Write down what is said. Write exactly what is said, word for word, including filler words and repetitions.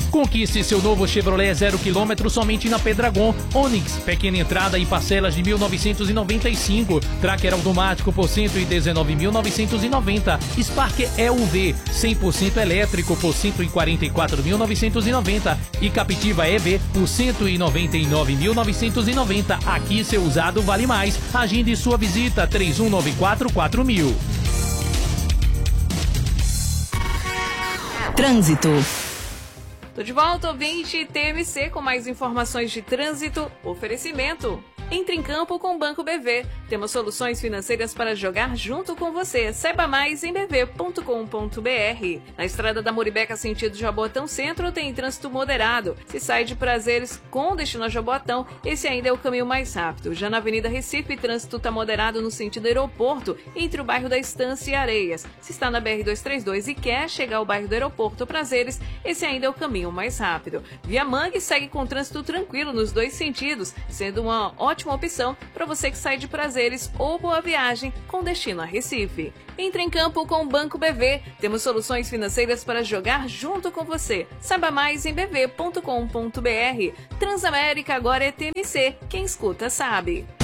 Conquiste seu novo Chevrolet zero quilômetro somente na Pedragon. Onix, pequena entrada e parcelas de mil novecentos e noventa e cinco. Tracker automático por cento e dezenove mil novecentos e noventa. Spark E U V, cem por cento elétrico por cento e quarenta e quatro mil novecentos e noventa. E Captiva E V por cento e noventa e nove mil novecentos e noventa. Aqui seu usado vale mais. Agende sua visita três um nove quatro quatro mil. Trânsito. Tô de volta, ouvinte T M C, com mais informações de trânsito. Oferecimento. Entre em campo com o Banco B V. Temos soluções financeiras para jogar junto com você. Saiba mais em b v ponto com ponto b r. Na estrada da Muribeca, sentido Jaboatão Centro, tem trânsito moderado. Se sai de Prazeres com destino a Jaboatão, esse ainda é o caminho mais rápido. Já na Avenida Recife, trânsito está moderado no sentido aeroporto, entre o bairro da Estância e Areias. Se está na B R duzentos e trinta e dois e quer chegar ao bairro do aeroporto Prazeres, esse ainda é o caminho mais rápido. Via Mangue segue com trânsito tranquilo nos dois sentidos, sendo uma ótima Ótima opção para você que sai de Prazeres ou Boa Viagem com destino a Recife. Entre em campo com o Banco B V. Temos soluções financeiras para jogar junto com você. Saiba mais em b v ponto com ponto b r. Transamérica agora é T M C. Quem escuta sabe.